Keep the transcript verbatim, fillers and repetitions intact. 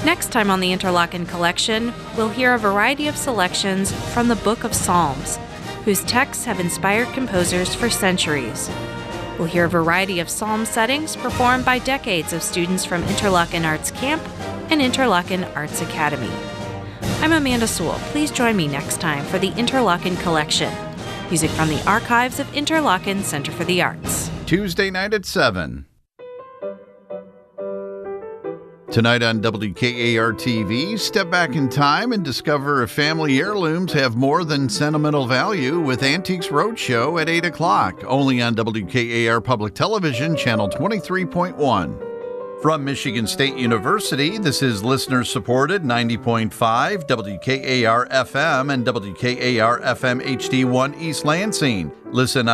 Next time on the Interlochen Collection, we'll hear a variety of selections from the Book of Psalms, whose texts have inspired composers for centuries. We'll hear a variety of psalm settings performed by decades of students from Interlochen Arts Camp and Interlochen Arts Academy. I'm Amanda Sewell. Please join me next time for the Interlochen Collection. Music from the archives of Interlochen Center for the Arts. Tuesday night at seven. Tonight on W K A R T V, step back in time and discover if family heirlooms have more than sentimental value with Antiques Roadshow at eight o'clock, only on W K A R Public Television, Channel twenty-three point one. From Michigan State University, this is listener-supported ninety point five W K A R F M and W K A R F M H D one East Lansing. Listen